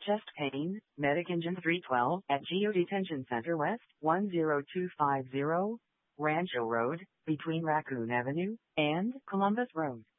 Chest pain, Medic Engine 312 at Geo Detention Center West, 10250, Rancho Road, between Raccoon Avenue and Columbus Road.